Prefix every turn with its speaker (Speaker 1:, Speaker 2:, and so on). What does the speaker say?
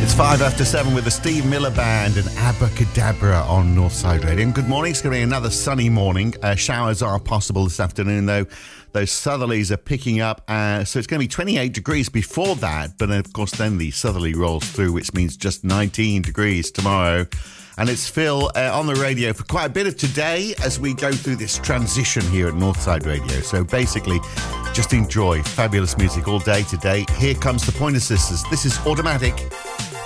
Speaker 1: It's 7:05 with the Steve Miller Band and Abracadabra on Northside Radio. And good morning. It's going to be another sunny morning. Showers are possible this afternoon, though. Those southerlies are picking up. So it's going to be 28 degrees before that. But, of course, then the southerly rolls through, which means just 19 degrees tomorrow. And it's Phil on the radio for quite a bit of today as we go through this transition here at Northside Radio. So basically, just enjoy fabulous music all day today. Here comes the Pointer Sisters. This is Automatic.